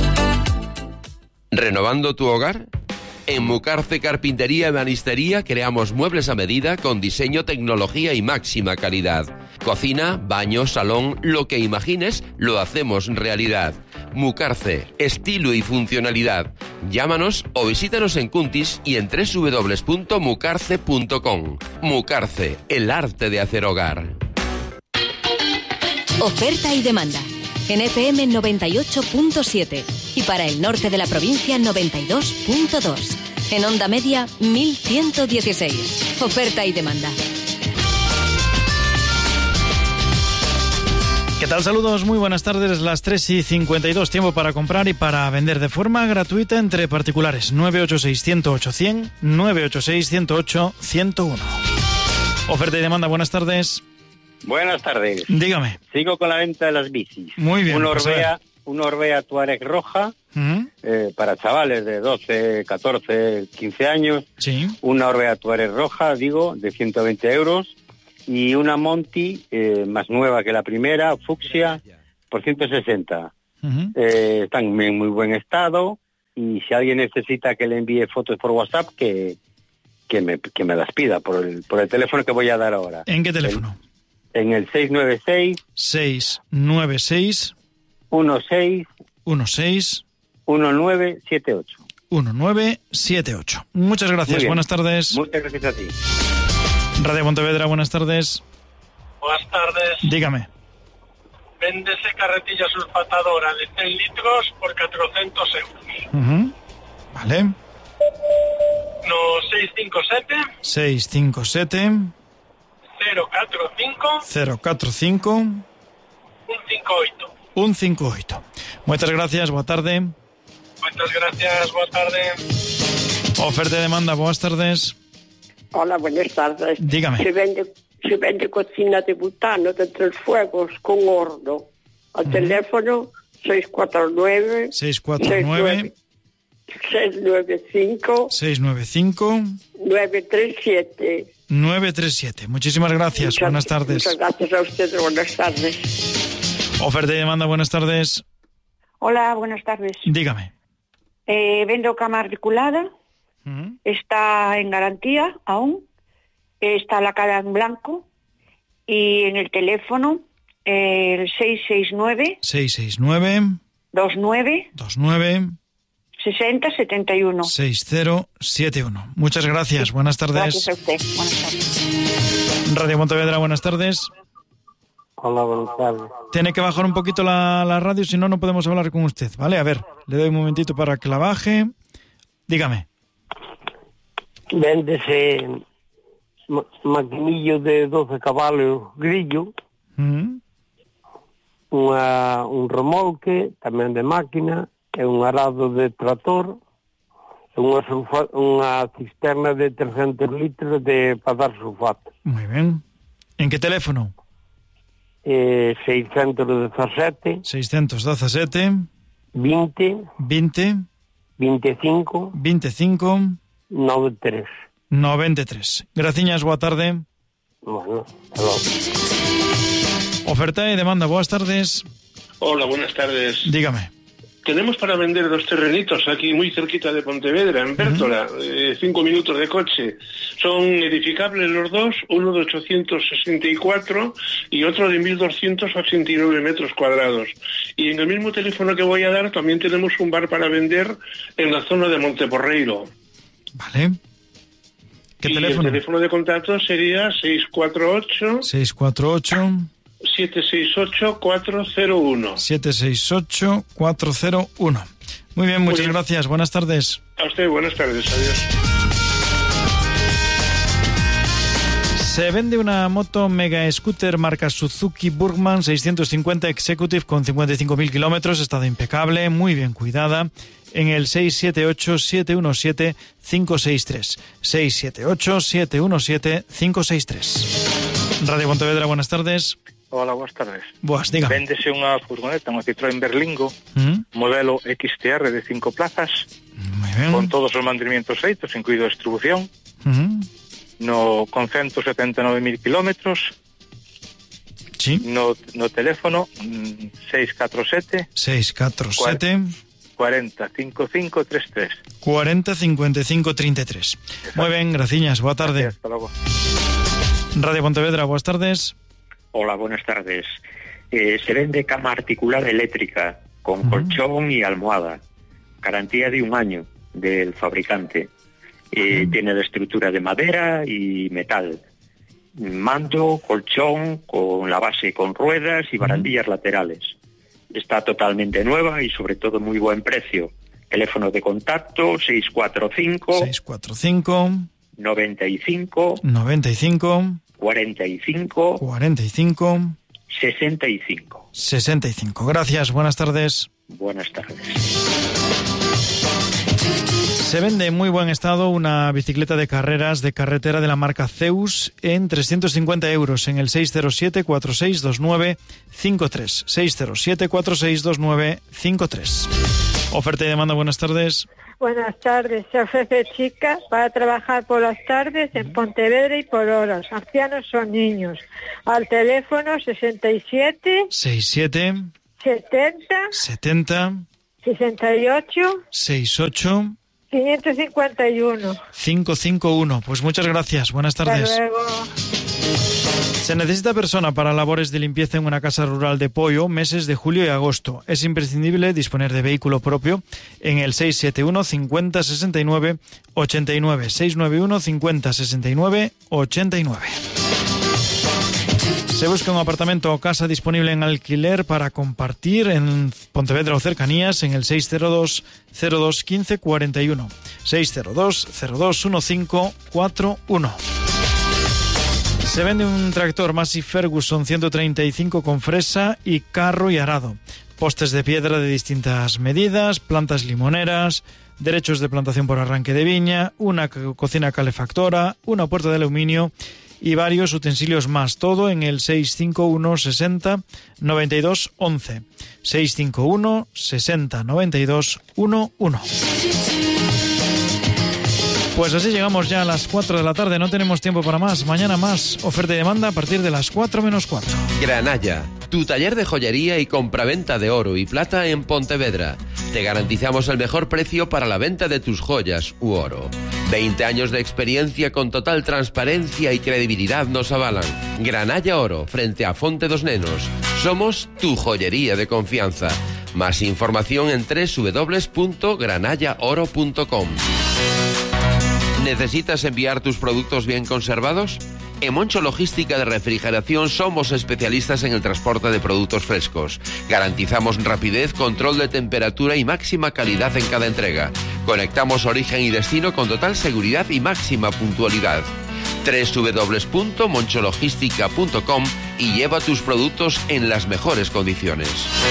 ¿Renovando tu hogar? En Mucarce Carpintería y Ebanistería creamos muebles a medida con diseño, tecnología y máxima calidad. Cocina, baño, salón, lo que imagines, lo hacemos realidad. Mucarce, estilo y funcionalidad. Llámanos o visítanos en Cuntis y en doble u doble u doble u punto mucarce punto com. Mucarce, el arte de hacer hogar.
Oferta y demanda. En F M noventa y ocho punto siete y para el norte de la provincia noventa y dos punto dos. En onda media mil ciento dieciséis. Oferta y demanda.
¿Qué tal? Saludos, muy buenas tardes. Las tres y cincuenta y dos, tiempo para comprar y para vender de forma gratuita entre particulares. nueve ocho seis, uno cero ocho, cien, nueve ocho seis, uno cero ocho, ciento uno. Oferta y demanda, buenas tardes.
Buenas tardes.
Dígame.
Sigo con la venta de las bicis.
Muy bien.
Una
pues
Orbea, una Orbea Touareg roja,
¿Mm?
eh, para chavales de doce, catorce, quince años.
Sí.
Una Orbea Touareg roja, digo, de ciento veinte euros. Y una Monty, eh, más nueva que la primera, fucsia, por ciento sesenta.
Uh-huh.
Eh, están en muy buen estado, y si alguien necesita que le envíe fotos por WhatsApp, que, que, me, que me las pida por el, por el teléfono que voy a dar ahora.
¿En qué teléfono?
El, en el seis nueve seis...
seis nueve seis...
uno seis...
uno seis...
uno nueve siete ocho.
uno nueve siete ocho. Muchas gracias, buenas tardes.
Muchas gracias a ti.
Radio Pontevedra, buenas tardes.
Buenas tardes.
Dígame.
Véndese carretilla sulfatadora de cien litros por cuatrocientos euros.
Uh-huh. Vale.
No seis cinco siete...
seis cinco siete...
cero cuatro cinco...
cero cuatro cinco...
uno cinco ocho.
uno cinco ocho. Muchas gracias, boa tarde.
Muchas gracias, boa tarde.
Oferta y demanda, buenas tardes.
Hola, buenas tardes.
Dígame.
Se vende, se vende cocina de butano de tres fuegos con horno. Al uh-huh. teléfono seis cuatro nueve...
seis cuatro nueve...
seis nueve cinco...
seis nueve cinco...
nueve tres siete.
nueve tres siete. Muchísimas gracias.
Muchas,
buenas tardes.
Muchas gracias a ustedes. Buenas tardes.
Oferta y demanda, buenas tardes.
Hola, buenas tardes.
Dígame.
Eh, vendo cama articulada.
Uh-huh.
Está en garantía aún. Está la cara en blanco. Y en el teléfono, eh, el seis seis nueve...
seis seis nueve...
veintinueve...
veintinueve...
sesenta setenta y uno.
seis cero siete uno. Muchas gracias. Sí. Buenas tardes.
Gracias a usted. Buenas tardes.
Radio Pontevedra, buenas tardes.
Hola, buenas tardes.
Tiene que bajar un poquito la, la radio, si no, no podemos hablar con usted, ¿vale? A ver, le doy un momentito para que la baje. Dígame.
Véndese ma- maquinillo de doce caballos grillo,
uh-huh.
una, un remolque tamén de máquina, e un arado de trator, unha, sulfa- unha cisterna de trescentos litros de para dar sulfato.
Muy bien. ¿En qué teléfono?
Eh, seiscientos diecisiete...
seiscientos diecisiete...
veinte...
veinte...
veinticinco...
veinticinco...
noventa y tres.
noventa y tres. Graciñas, boa tarde.
Bueno, hasta luego.
Oferta y demanda, buenas tardes.
Hola, buenas tardes.
Dígame.
Tenemos para vender dos terrenitos aquí muy cerquita de Pontevedra, en Bértola, uh-huh. eh, cinco minutos de coche. Son edificables los dos, uno de ochocientos sesenta y cuatro y otro de mil doscientos ochenta y nueve metros cuadrados. Y en el mismo teléfono que voy a dar también tenemos un bar para vender en la zona de Monteporreiro.
Vale. ¿Qué
y
teléfono?
El teléfono de contacto sería seis cuatro ocho...
seis cuatro ocho...
siete seis ocho cuatro cero uno.
siete seis ocho cuatro cero uno. Muy bien, muchas
Muy bien.
gracias. Buenas tardes.
A usted, buenas tardes. Adiós.
Se vende una moto Mega Scooter marca Suzuki Burgman seiscientos cincuenta Executive con cincuenta y cinco mil kilómetros, estado impecable, muy bien cuidada, en el seis siete ocho siete uno siete cinco seis tres. seis siete ocho siete uno siete cinco seis tres. Radio Pontevedra, buenas tardes.
Hola, buenas tardes.
Boas, diga.
Véndese unha furgoneta, unha Citroën Berlingo,
¿Mm?
modelo X T R de cinco plazas,
Muy bien.
con todos os mantenimientos feitos, incluído a distribución,
¿Mm?
no con ciento setenta y nueve mil kilómetros,
sí.
no, no teléfono seis cuatro siete
seis cuatro siete
cuarenta cincuenta y cinco treinta y tres.
cuarenta cincuenta y cinco treinta y tres. Muy bien, graciñas, boa tarde.
Gracias, hasta luego.
Radio Pontevedra, buenas tardes.
Hola, buenas tardes. Eh, se vende cama articulada eléctrica con uh-huh. colchón y almohada. Garantía de un año del fabricante. Eh, uh-huh. Tiene la estructura de madera y metal. Mando, colchón, con la base con ruedas y barandillas uh-huh. laterales. Está totalmente nueva y sobre todo muy buen precio. Teléfono de contacto seis cuatro cinco
seis cuatro cinco
noventa y cinco
noventa y cinco
cuarenta y cinco
cuarenta y cinco
sesenta y cinco.
sesenta y cinco. Gracias, buenas tardes.
Buenas tardes.
Se vende en muy buen estado una bicicleta de carreras de carretera de la marca Zeus en trescientos cincuenta euros en el seis cero siete, cuatro seis dos nueve, cinco tres. seis cero siete, cuatro seis dos nueve, cinco tres. Oferta y demanda, buenas tardes.
Buenas tardes. Se ofrece chica para trabajar por las tardes en Pontevedra y por horas. Ancianos son niños. Al teléfono sesenta y siete...
sesenta y siete...
setenta...
setenta...
sesenta y ocho...
sesenta y ocho...
quinientos cincuenta y uno.
quinientos cincuenta y uno. Pues muchas gracias. Buenas tardes.
Hasta luego.
Se necesita persona para labores de limpieza en una casa rural de Poio, meses de julio y agosto. Es imprescindible disponer de vehículo propio en el seis siete uno, cincuenta, sesenta y nueve, ochenta y nueve. seis nueve uno, cincuenta, sesenta y nueve, ochenta y nueve. Se busca un apartamento o casa disponible en alquiler para compartir en Pontevedra o cercanías en el seis cero dos, cero dos, quince, cuarenta y uno. seis cero dos, cero dos, quince, cuarenta y uno. Se vende un tractor Massey Ferguson ciento treinta y cinco con fresa y carro y arado. Postes de piedra de distintas medidas, plantas limoneras, derechos de plantación por arranque de viña, una cocina calefactora, una puerta de aluminio y varios utensilios más. Todo en el seis cinco uno, sesenta, noventa y dos, once. seis cinco uno, sesenta, noventa y dos, once. Pues así llegamos ya a las cuatro de la tarde, no tenemos tiempo para más. Mañana más, oferta y demanda a partir de las cuatro menos cuarto.
Granalla, tu taller de joyería y compraventa de oro y plata en Pontevedra. Te garantizamos el mejor precio para la venta de tus joyas u oro. veinte años de experiencia con total transparencia y credibilidad nos avalan. Granalla Oro, frente a Fonte dos Nenos. Somos tu joyería de confianza. Más información en doble u doble u doble u punto granalla oro punto com. ¿Necesitas enviar tus productos bien conservados? En Moncho Logística de Refrigeración somos especialistas en el transporte de productos frescos. Garantizamos rapidez, control de temperatura y máxima calidad en cada entrega. Conectamos origen y destino con total seguridad y máxima puntualidad. doble u doble u doble u punto moncho logística punto com y lleva tus productos en las mejores condiciones.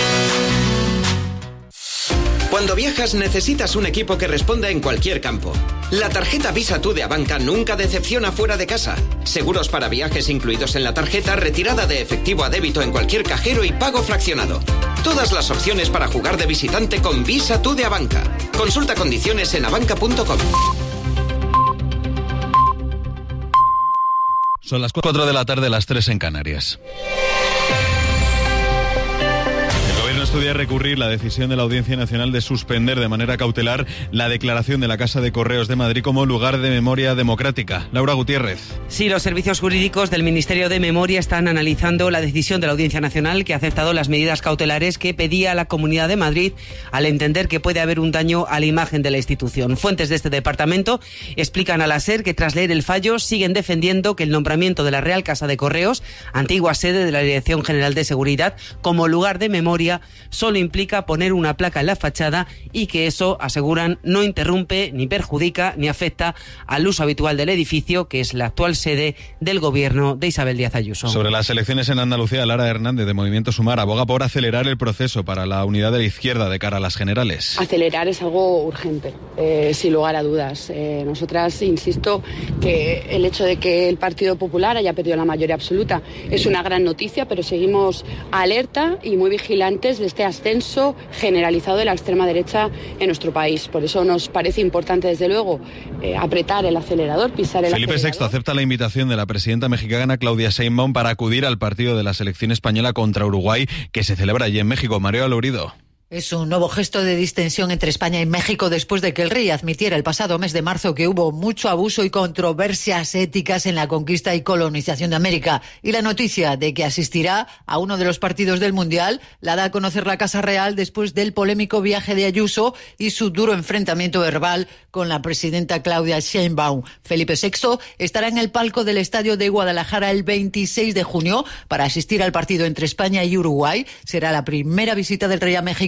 Cuando viajas necesitas un equipo que responda en cualquier campo. La tarjeta Visa Tú de Abanca nunca decepciona fuera de casa. Seguros para viajes incluidos en la tarjeta, retirada de efectivo a débito en cualquier cajero y pago fraccionado. Todas las opciones para jugar de visitante con Visa Tú de Abanca. Consulta condiciones en abanca punto com.
Son las cuatro de la tarde, las tres en Canarias. Estudia recurrir la decisión de la Audiencia Nacional de suspender de manera cautelar la declaración de la Casa de Correos de Madrid como lugar de memoria democrática. Laura Gutiérrez.
Sí, los servicios jurídicos del Ministerio de Memoria están analizando la decisión de la Audiencia Nacional que ha aceptado las medidas cautelares que pedía la Comunidad de Madrid al entender que puede haber un daño a la imagen de la institución. Fuentes de este departamento explican a la SER que tras leer el fallo siguen defendiendo que el nombramiento de la Real Casa de Correos, antigua sede de la Dirección General de Seguridad, como lugar de memoria solo implica poner una placa en la fachada y que eso, aseguran, no interrumpe, ni perjudica, ni afecta al uso habitual del edificio, que es la actual sede del gobierno de Isabel Díaz Ayuso.
Sobre las elecciones en Andalucía, Lara Hernández, de Movimiento Sumar, aboga por acelerar el proceso para la unidad de la izquierda de cara a las generales.
Acelerar es algo urgente, eh, sin lugar a dudas. Eh, nosotras, insisto, que el hecho de que el Partido Popular haya perdido la mayoría absoluta es una gran noticia, pero seguimos alerta y muy vigilantes de este ascenso generalizado de la extrema derecha en nuestro país. Por eso nos parece importante, desde luego, eh, apretar el acelerador, pisar el
Felipe
acelerador.
sexto acepta la invitación de la presidenta mexicana Claudia Sheinbaum para acudir al partido de la selección española contra Uruguay, que se celebra allí en México. Mario Alourido.
Es un nuevo gesto de distensión entre España y México después de que el rey admitiera el pasado mes de marzo que hubo mucho abuso y controversias éticas en la conquista y colonización de América. Y la noticia de que asistirá a uno de los partidos del Mundial la da a conocer la Casa Real después del polémico viaje de Ayuso y su duro enfrentamiento verbal con la presidenta Claudia Sheinbaum. Felipe sexto estará en el palco del Estadio de Guadalajara el veintiséis de junio para asistir al partido entre España y Uruguay. Será la primera visita del rey a México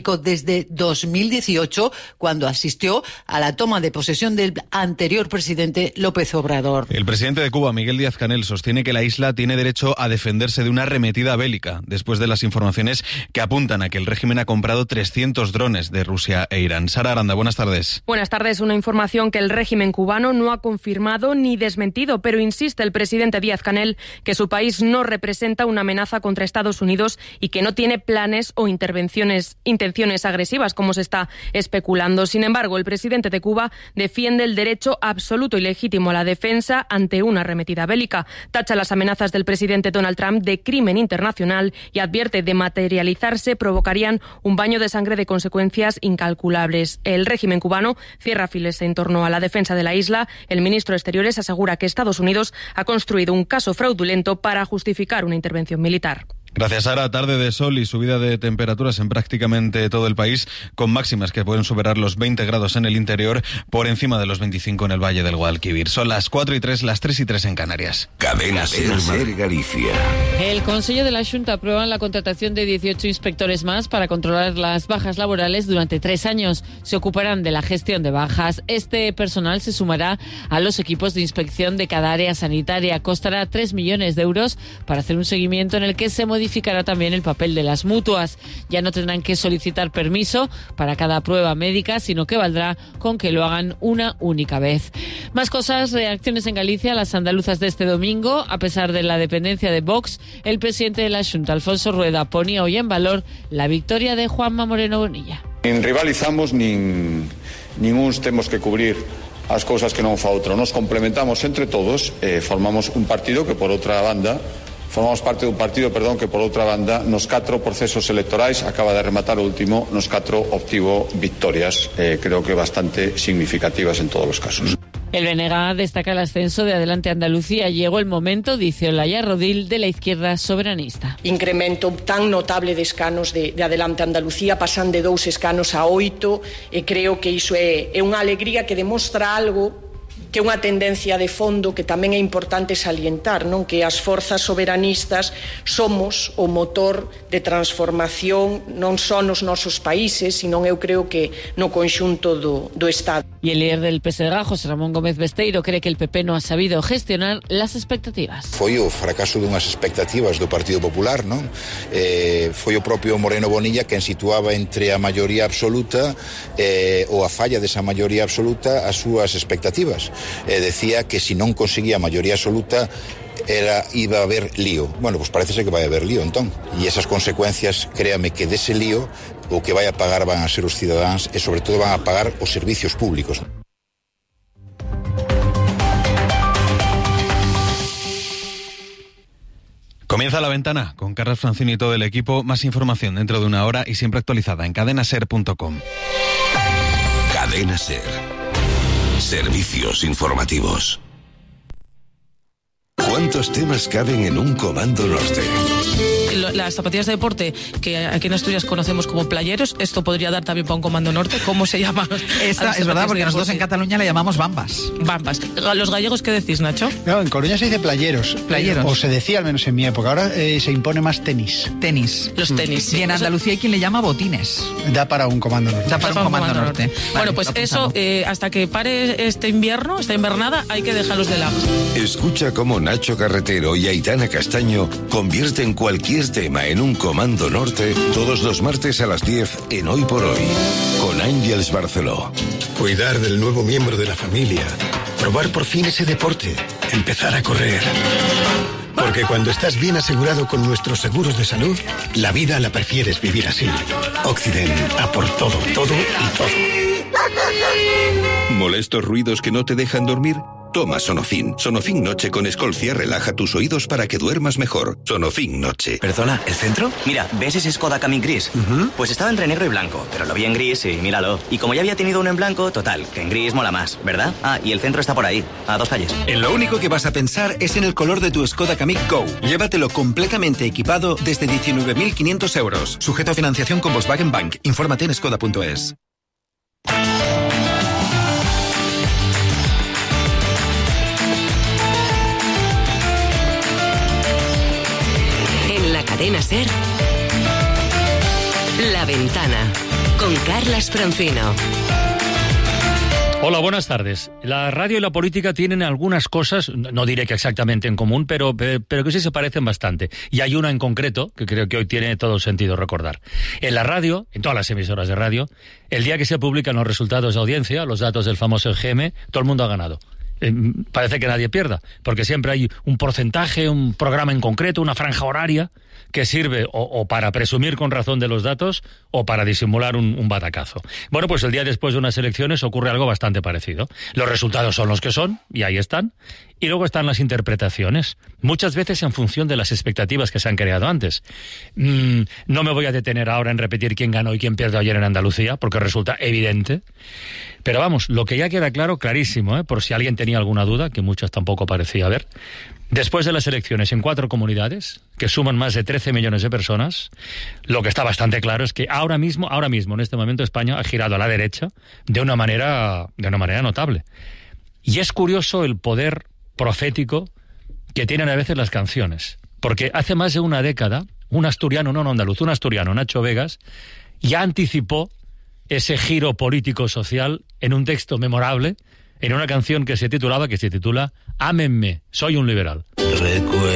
México desde dos mil dieciocho, cuando asistió a la toma de posesión del anterior presidente López Obrador.
El presidente de Cuba, Miguel Díaz-Canel, sostiene que la isla tiene derecho a defenderse de una arremetida bélica, después de las informaciones que apuntan a que el régimen ha comprado trescientos drones de Rusia e Irán. Sara Aranda, buenas tardes.
Buenas tardes. Una información que el régimen cubano no ha confirmado ni desmentido, pero insiste el presidente Díaz-Canel que su país no representa una amenaza contra Estados Unidos y que no tiene planes o intervenciones, intenciones agresivas, como se está especulando. Sin embargo, el presidente de Cuba defiende el derecho absoluto y legítimo a la defensa ante una arremetida bélica. Tacha las amenazas del presidente Donald Trump de crimen internacional y advierte de materializarse provocarían un baño de sangre de consecuencias incalculables. El régimen cubano cierra filas en torno a la defensa de la isla. El ministro de Exteriores asegura que Estados Unidos ha construido un caso fraudulento para justificar una intervención militar.
Gracias, Sara. Tarde de sol y subida de temperaturas en prácticamente todo el país, con máximas que pueden superar los veinte grados en el interior, por encima de los veinticinco en el Valle del Guadalquivir. Son las cuatro y tres, las tres y tres en Canarias.
Cadena Ser, Ser Galicia.
El Consejo de la Xunta aprueba la contratación de dieciocho inspectores más para controlar las bajas laborales durante tres años. Se ocuparán de la gestión de bajas. Este personal se sumará a los equipos de inspección de cada área sanitaria. Costará tres millones de euros para hacer un seguimiento en el que se modificará también el papel de las mutuas. Ya no tendrán que solicitar permiso para cada prueba médica, sino que valdrá con que lo hagan una única vez. Más cosas, reacciones en Galicia a las andaluzas de este domingo. A pesar de la dependencia de Vox, el presidente de la Xunta, Alfonso Rueda, ponía hoy en valor la victoria de Juanma Moreno Bonilla.
Nin rivalizamos, nin, nin uns temos que cubrir as cousas que non fa outro. Nos complementamos entre todos e formamos un partido que, por outra banda, Formamos parte dun partido, perdón, que por outra banda nos catro procesos electorais acaba de rematar o último, nos catro obtivo victorias, eh, creo que bastante significativas en todos os casos.
El B N G destaca el ascenso de Adelante Andalucía. Llegó el momento, dice Olaya Rodil, de la izquierda soberanista.
Incremento tan notable de escanos de, de Adelante Andalucía, pasan de dous escanos a oito, e creo que iso é, é unha alegría que demostra algo que é unha tendencia de fondo que tamén é importante salientar, non? Que as forzas soberanistas somos o motor de transformación non só nos nosos países, sino eu creo que no conxunto do, do Estado.
Y el líder del P S D G, José Ramón Gómez Besteiro, cree que el P P no ha sabido gestionar las expectativas.
Foi o fracaso dunhas expectativas do Partido Popular, non? Eh, foi o propio Moreno Bonilla quen situaba entre a maioría absoluta eh, ou a falla desa maioría absoluta as súas expectativas. Eh, decía que si non conseguía maioría absoluta era iba a haber lío. Bueno, pues parece ser que vai haber lío entón. E esas consecuencias, créame que dese lío o que vai a pagar van a ser os cidadáns e sobre todo van a pagar os servicios públicos.
Comienza La Ventana con Carlos Francini y todo el equipo. Más información dentro de una hora y siempre actualizada en cadena ser punto com.
Cadena Ser. Servicios informativos. ¿Cuántos temas caben en un Comando Norte?
Las zapatillas de deporte, que aquí en Asturias conocemos como playeros, esto podría dar también para un Comando Norte. ¿Cómo se llama?
Esta es verdad, porque nosotros en Cataluña le llamamos bambas.
Bambas. ¿Los gallegos qué decís, Nacho?
No, en Coruña se dice playeros.
Playeros.
O se decía, al menos en mi época. Ahora eh, se impone más tenis.
Tenis.
Los tenis. Sí.
Y en Andalucía hay quien le llama botines.
Da para un Comando Norte.
Da para, para un Comando, comando Norte.
norte. Vale, bueno, pues eso, eh, hasta que pare este invierno, esta invernada, hay que dejarlos de lado.
Escucha cómo Nacho Carretero y Aitana Castaño convierten cualquier tema en un Comando Norte todos los martes a las diez en Hoy por Hoy, con Ángeles Barceló.
Cuidar del nuevo miembro de la familia, probar por fin ese deporte, empezar a correr. Porque cuando estás bien asegurado con nuestros seguros de salud, la vida la prefieres vivir así. Occident, a por todo, todo y todo.
¿Molestos ruidos que no te dejan dormir? Toma Sonofin. Sonofin Noche con Escolcia relaja tus oídos para que duermas mejor. Sonofin Noche.
¿Perdona, el centro? Mira, ¿ves ese Skoda Kamiq gris? Uh-huh. Pues estaba entre negro y blanco, pero lo vi en gris y míralo. Y como ya había tenido uno en blanco, total, que en gris mola más, ¿verdad? Ah, y el centro está por ahí, a dos calles.
En lo único que vas a pensar es en el color de tu Skoda Kamiq Go. Llévatelo completamente equipado desde diecinueve mil quinientos euros. Sujeto a financiación con Volkswagen Bank. Infórmate en skoda punto es.
Cadena Ser, La Ventana.
con Carlas Francino.
Hola, buenas tardes. La radio y la política tienen algunas cosas, no diré que exactamente en común, pero, pero que sí se parecen bastante. Y hay una en concreto que creo que hoy tiene todo sentido recordar. En la radio, en todas las emisoras de radio, el día que se publican los resultados de audiencia, los datos del famoso E G M, todo el mundo ha ganado. Eh, parece que nadie pierda, porque siempre hay un porcentaje, un programa en concreto, una franja horaria que sirve o, o para presumir con razón de los datos o para disimular un, un batacazo. Bueno, pues el día después de unas elecciones ocurre algo bastante parecido. Los resultados son los que son, y ahí están, y luego están las interpretaciones, muchas veces en función de las expectativas que se han creado antes. Mm, no me voy a detener ahora en repetir quién ganó y quién perdió ayer en Andalucía, porque resulta evidente. Pero vamos, lo que ya queda claro, clarísimo, ¿eh? Por si alguien tenía alguna duda, que muchas tampoco parecía haber. Después de las elecciones en cuatro comunidades, que suman más de trece millones de personas, lo que está bastante claro es que ahora mismo, ahora mismo, en este momento, España ha girado a la derecha de una manera, de una manera notable. Y es curioso el poder profético que tienen a veces las canciones. Porque hace más de una década, un asturiano, no, no andaluz, un asturiano, Nacho Vegas, ya anticipó ese giro político-social en un texto memorable, en una canción que se titulaba, que se titula Ámenme, soy un liberal.
Recuerdo